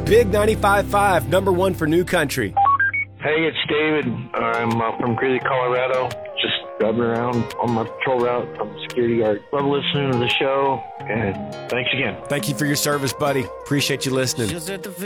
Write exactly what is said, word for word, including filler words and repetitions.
Big ninety-five point five, number one for New Country. Hey, it's David. I'm uh, from Greeley, Colorado. Just driving around on my patrol route. I'm a security guard. Love listening to the show, and thanks again. Thank you for your service, buddy. Appreciate you listening.